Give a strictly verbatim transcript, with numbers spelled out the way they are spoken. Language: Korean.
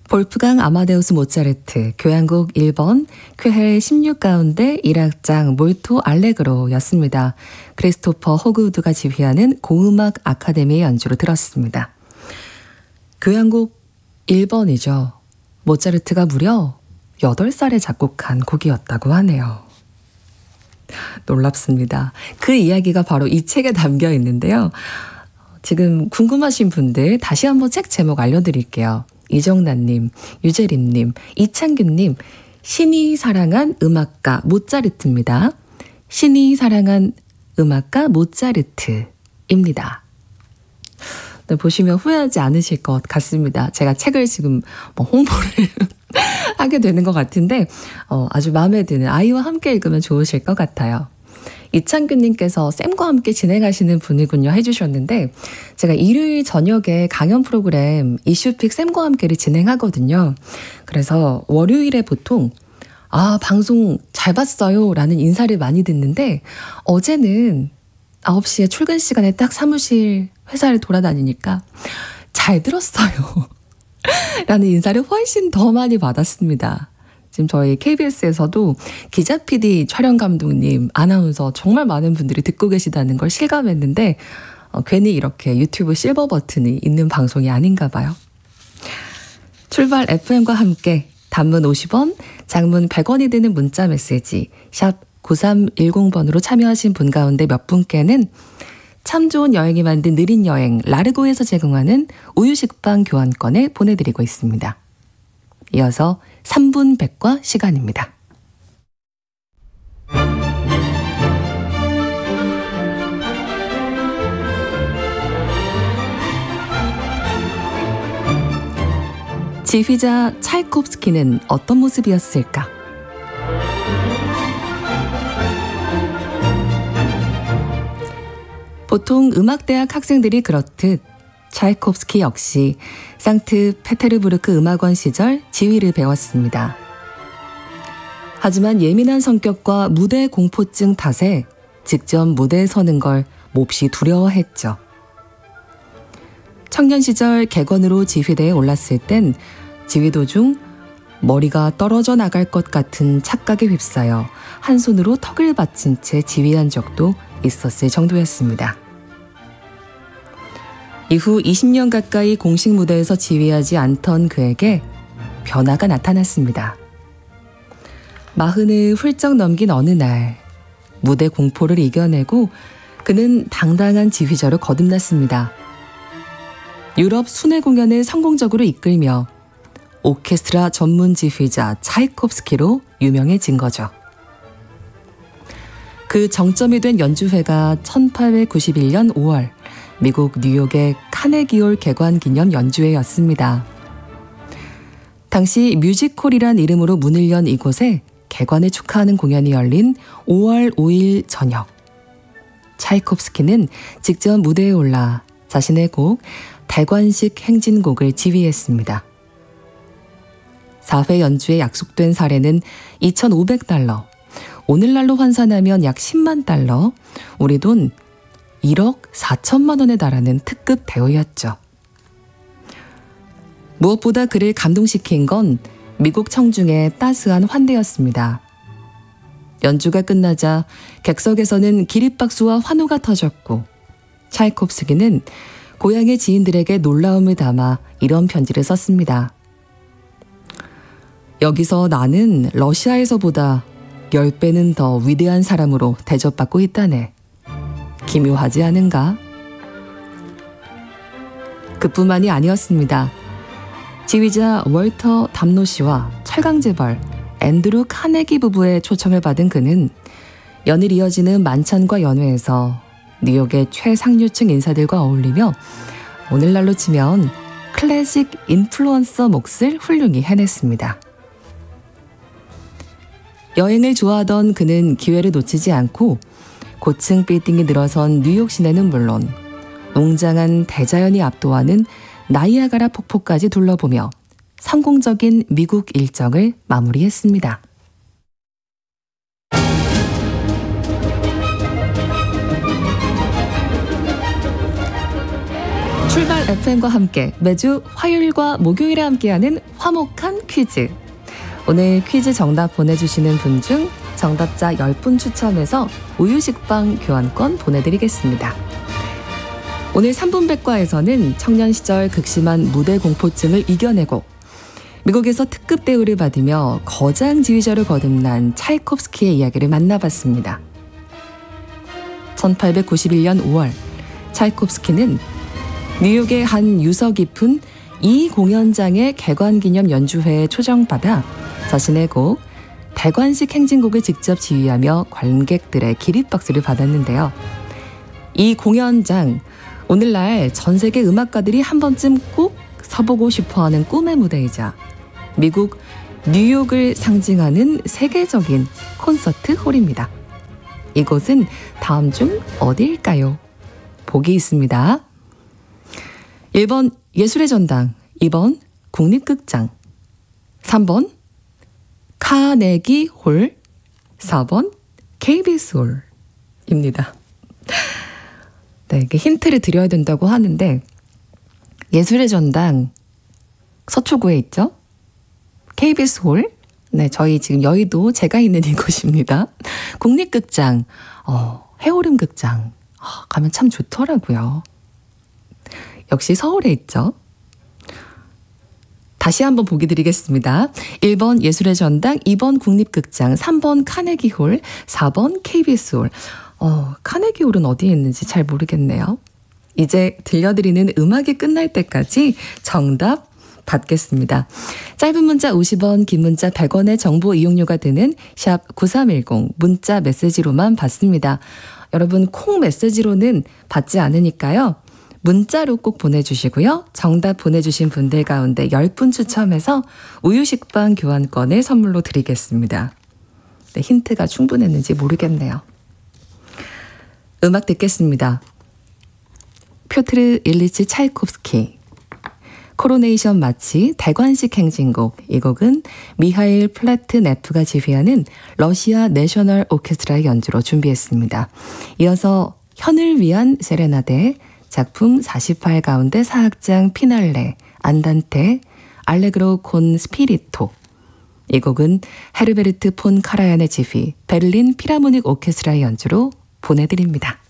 볼프강 아마데우스 모차르트 교향곡 일 번 쾌헬 십육 가운데 일 악장 몰토 알레그로였습니다. 크리스토퍼 호그우드가 지휘하는 고음악 아카데미의 연주로 들었습니다. 교향곡 일 번이죠. 모차르트가 무려 여덟 살에 작곡한 곡이었다고 하네요. 놀랍습니다. 그 이야기가 바로 이 책에 담겨 있는데요. 지금 궁금하신 분들 다시 한번 책 제목 알려드릴게요. 이정란님, 유재림님, 이창균님, 신이 사랑한 음악가 모차르트입니다. 신이 사랑한 음악가 모차르트입니다. 네, 보시면 후회하지 않으실 것 같습니다. 제가 책을 지금 뭐 홍보를 하게 되는 것 같은데 어, 아주 마음에 드는 아이와 함께 읽으면 좋으실 것 같아요. 이창균님께서 쌤과 함께 진행하시는 분이군요 해주셨는데 제가 일요일 저녁에 강연 프로그램 이슈픽 쌤과 함께를 진행하거든요. 그래서 월요일에 보통 아 방송 잘 봤어요 라는 인사를 많이 듣는데 어제는 아홉 시에 출근 시간에 딱 사무실 회사를 돌아다니니까 잘 들었어요 라는 인사를 훨씬 더 많이 받았습니다. 지금 저희 케이비에스에서도 기자 피디, 촬영 감독님, 아나운서 정말 많은 분들이 듣고 계시다는 걸 실감했는데 어, 괜히 이렇게 유튜브 실버 버튼이 있는 방송이 아닌가 봐요. 출발 에프엠과 함께 단문 오십 원, 장문 백 원이 드는 문자 메시지 샵 구삼일공 번으로 참여하신 분 가운데 몇 분께는 참 좋은 여행이 만든 느린 여행 라르고에서 제공하는 우유식빵 교환권을 보내드리고 있습니다. 이어서 삼 분 백과 시간입니다. 지휘자 차이콥스키는 어떤 모습이었을까? 보통 음악대학 학생들이 그렇듯 차이콥스키 역시 상트페테르부르크 음악원 시절 지휘를 배웠습니다. 하지만 예민한 성격과 무대 공포증 탓에 직접 무대에 서는 걸 몹시 두려워했죠. 청년 시절 객원으로 지휘대에 올랐을 땐 지휘 도중 머리가 떨어져 나갈 것 같은 착각에 휩싸여 한 손으로 턱을 받친 채 지휘한 적도 있었을 정도였습니다. 이후 이십 년 가까이 공식 무대에서 지휘하지 않던 그에게 변화가 나타났습니다. 마흔을 훌쩍 넘긴 어느 날 무대 공포를 이겨내고 그는 당당한 지휘자로 거듭났습니다. 유럽 순회 공연을 성공적으로 이끌며 오케스트라 전문 지휘자 차이콥스키로 유명해진 거죠. 그 정점이 된 연주회가 천팔백구십일 년 오월 미국 뉴욕의 카네기홀 개관 기념 연주회였습니다. 당시 뮤직홀이란 이름으로 문을 연 이곳에 개관을 축하하는 공연이 열린 오월 오일 저녁. 차이콥스키는 직접 무대에 올라 자신의 곡 대관식 행진곡을 지휘했습니다. 사 회 연주에 약속된 사례는 이천오백 달러, 오늘날로 환산하면 약 십만 달러, 우리 돈 일억 사천만 원에 달하는 특급 대우였죠. 무엇보다 그를 감동시킨 건 미국 청중의 따스한 환대였습니다. 연주가 끝나자 객석에서는 기립박수와 환호가 터졌고 차이콥스키는 고향의 지인들에게 놀라움을 담아 이런 편지를 썼습니다. 여기서 나는 러시아에서보다 십 배는 더 위대한 사람으로 대접받고 있다네. 기묘하지 않은가? 그뿐만이 아니었습니다. 지휘자 월터 담노 씨와 철강재벌 앤드루 카네기 부부의 초청을 받은 그는 연일 이어지는 만찬과 연회에서 뉴욕의 최상류층 인사들과 어울리며 오늘날로 치면 클래식 인플루언서 몫을 훌륭히 해냈습니다. 여행을 좋아하던 그는 기회를 놓치지 않고 고층 빌딩이 늘어선 뉴욕 시내는 물론 웅장한 대자연이 압도하는 나이아가라 폭포까지 둘러보며 성공적인 미국 일정을 마무리했습니다. 출발 에프엠과 함께 매주 화요일과 목요일에 함께하는 화목한 퀴즈. 오늘 퀴즈 정답 보내주시는 분 중 정답자 열 분 추첨해서 우유식빵 교환권 보내드리겠습니다. 오늘 삼 분 백과에서는 청년 시절 극심한 무대 공포증을 이겨내고 미국에서 특급 대우를 받으며 거장 지휘자로 거듭난 차이콥스키의 이야기를 만나봤습니다. 천팔백구십일 년 오월 차이콥스키는 뉴욕의 한 유서 깊은 이 공연장의 개관기념 연주회에 초청받아 자신의 곡 대관식 행진곡을 직접 지휘하며 관객들의 기립박수를 받았는데요. 이 공연장, 오늘날 전 세계 음악가들이 한 번쯤 꼭 서보고 싶어하는 꿈의 무대이자 미국 뉴욕을 상징하는 세계적인 콘서트 홀입니다. 이곳은 다음 중 어디일까요? 보기 있습니다. 일 번 예술의 전당, 이 번 국립극장, 삼 번 카네기 홀, 사 번 케이비에스 홀입니다. 네, 이게 힌트를 드려야 된다고 하는데 예술의 전당 서초구에 있죠. 케이비에스 홀, 네, 저희 지금 여의도 제가 있는 이곳입니다. 국립극장, 어, 해오름 극장, 어, 가면 참 좋더라고요. 역시 서울에 있죠. 다시 한번 보기 드리겠습니다. 일 번 예술의 전당, 이 번 국립극장, 삼 번 카네기 홀, 사 번 케이비에스 홀. 어, 카네기 홀은 어디에 있는지 잘 모르겠네요. 이제 들려드리는 음악이 끝날 때까지 정답 받겠습니다. 짧은 문자 오십 원, 긴 문자 백 원의 정보 이용료가 드는 샵 구삼일공 문자 메시지로만 받습니다. 여러분 콩 메시지로는 받지 않으니까요. 문자로 꼭 보내주시고요. 정답 보내주신 분들 가운데 열 분 추첨해서 우유식빵 교환권을 선물로 드리겠습니다. 네, 힌트가 충분했는지 모르겠네요. 음악 듣겠습니다. 표트르 일리치 차이콥스키, 코로네이션 마치 대관식 행진곡. 이 곡은 미하일 플라트네프가 지휘하는 러시아 내셔널 오케스트라의 연주로 준비했습니다. 이어서 현을 위한 세레나데, 작품 사십팔 가운데 사악장 피날레, 안단테, 알레그로 콘 스피리토. 이 곡은 헤르베르트 폰 카라얀의 지휘, 베를린 피라모닉 오케스트라의 연주로 보내드립니다.